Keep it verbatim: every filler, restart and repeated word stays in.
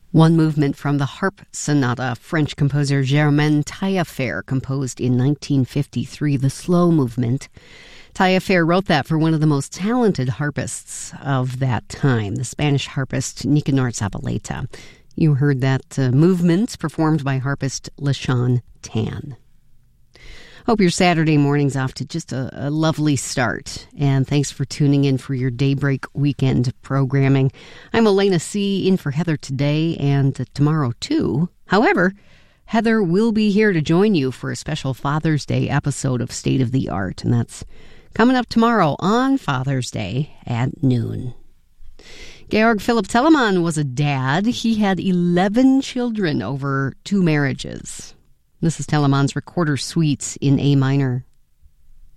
One movement from the Harp Sonata, French composer Germain Taillefer composed in nineteen fifty-three, the slow movement. Taillefer wrote that for one of the most talented harpists of that time, the Spanish harpist Nicanor Zavaleta. You heard that uh, movement performed by harpist LaShawn Tan. Hope your Saturday morning's off to just a, a lovely start. And thanks for tuning in for your Daybreak Weekend programming. I'm Elena C. in for Heather today and uh, tomorrow too. However, Heather will be here to join you for a special Father's Day episode of State of the Art. And that's coming up tomorrow on Father's Day at noon. Georg Philipp Telemann was a dad. He had eleven children over two marriages. This is Telemann's Recorder Suite in A minor.